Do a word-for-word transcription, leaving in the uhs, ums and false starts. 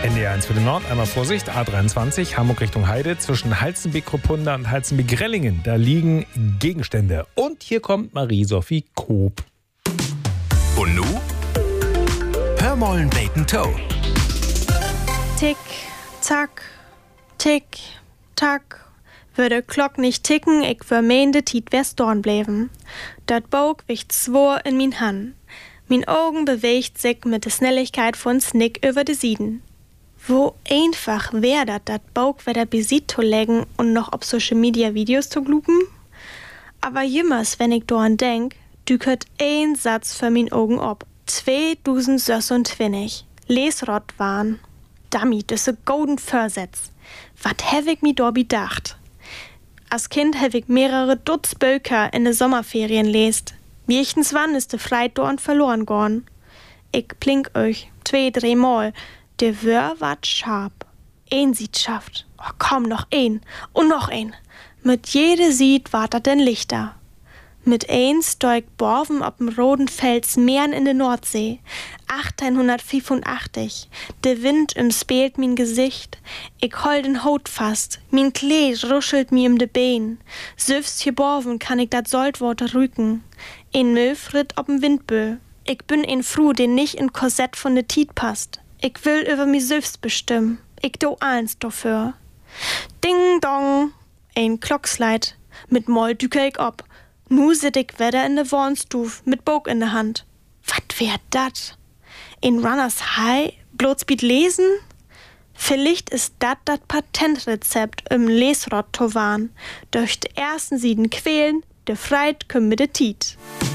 N D R eins für den Nord, einmal Vorsicht, A dreiundzwanzig, Hamburg Richtung Heide, zwischen Halzenbeck-Ruppunda und Halzenbeck-Rellingen. Da liegen Gegenstände. Und hier kommt Marie-Sophie Koop. Und nu? Hör mollen Bacon Toe. Tick, tack, tick, tack. Würde Glock nicht ticken, ich vermeende Tiet wär's dorn bleiben. Dat Bog wicht zwor in min Hand. Min Augen bewegt sich mit der Schnelligkeit von Snick über de Sieden. Wo einfach wär dat, dat Bog wieder besit zu legen und noch auf Social Media Videos zu glupen? Aber jemals, wenn ich dorn denk, dükert ein Satz für min Augen ob. zweitausendsechsundzwanzig. Lesrott waren. Dummy, das ist golden Versetz. Wat hab ich mi do bedacht? Als Kind hab ich mehrere Dutz Bücher in de Sommerferien lest. Wiechens wann ist de Freidorn verloren gorn. Ich plink euch zwei, drei Mal. De Wör wat scharf. Ein Sied schafft. Oh, komm, noch ein. Und noch ein. Mit jede Sied wart dat denn Lichter. Mit eins steigt Borven ob'm roten Fels Meeren in de Nordsee. achtzehnhundertfünfundachtzig. De Wind umspeelt min Gesicht. Ich hol den Haut fast. Min Kleid ruschelt mi um de Bein. Süfst hier Borven kann ich dat Saltwater rücken. Ein Möw ritt ob'm Windböe. Ich bin ein Fru, den nicht in Korsett von de Tiet passt. Ich will über mi selbst bestimmen. Ich do eins dafür. Ding dong. Ein Klocksleit. Mit Moll düke ich ob. Nu sit ich wieder in de Wohnstuf mit Bog in de Hand. Wat wär dat? In Runners High? Bloßbiet lesen? Vielleicht ist dat dat Patentrezept im Lesrott to warn. Durch de ersten Sieden quälen, de Freit küm mit de Tiet.